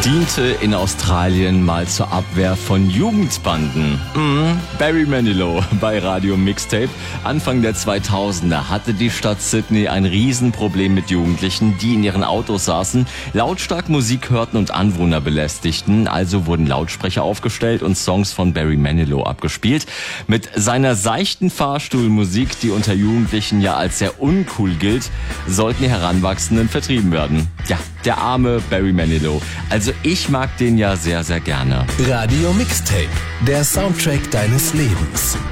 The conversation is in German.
Diente in Australien mal zur Abwehr von Jugendbanden. Barry Manilow bei Radio Mixtape. Anfang der 2000er hatte die Stadt Sydney ein Riesenproblem mit Jugendlichen, die in ihren Autos saßen, lautstark Musik hörten und Anwohner belästigten. Also wurden Lautsprecher aufgestellt und Songs von Barry Manilow abgespielt. Mit seiner seichten Fahrstuhlmusik, die unter Jugendlichen ja als sehr uncool gilt, sollten die Heranwachsenden vertrieben werden. Ja, der arme Barry Manilow. Also ich mag den ja sehr, sehr gerne. Radio Mixtape, der Soundtrack deines Lebens.